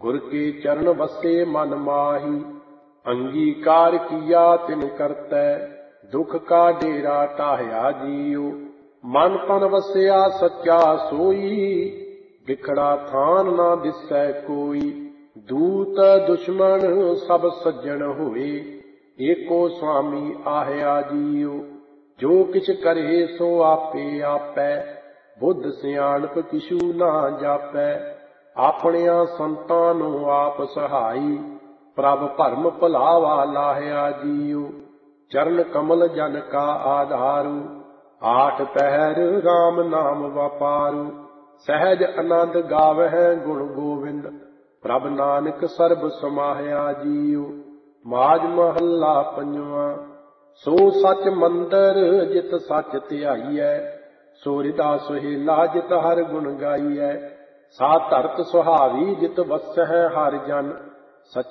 गुर के चरण बसे मन माही। अंगीकार किया तिन करतै, दुख का डेरा टाहया जियो। मन तन वसिया सच्चा सोई, बिखड़ा थान ना दिसै कोई। दूत दुश्मन सब सज्जन होए, एको स्वामी आहया जियो। जो किछ करे सो आपे आपै, बुद्ध सियाणप किछु ना जापै। ਆਪਣਿਆਂ ਸੰਤਾਂ ਨੂੰ ਆਪ ਸਹਾਈ, ਪ੍ਰਭ ਭਰਮ ਭੁਲਾਵਾ ਲਾਹਿਆ ਜੀਉ। ਚਰਨ ਕਮਲ ਜਨ ਕਾ ਆਧਾਰੂ, ਆਠ ਪਹਿਰ ਰਾਮ ਨਾਮ ਵਪਾਰੂ। ਸਹਿਜ ਆਨੰਦ ਗਾਵਹਿ ਗੁਣ ਗੋਵਿੰਦ, ਪ੍ਰਭ ਨਾਨਕ ਸਰਬ ਸਮਾਹਿਆ ਜੀਉ। ਮਾਝ ਮਹੱਲਾ ਪੰਜਵਾਂ। ਸੋ ਸੱਚ ਮੰਦਰ ਜਿਤ ਸੱਚ ਧਿਆਈਐ, ਸੋ ਹਿਰਦਾ ਸੁਹੇਲਾ ਜਿਤ ਹਰ ਗੁਣ ਗਾਈਐ। सा धरत सुहावी जित वसਹਿ हर जन,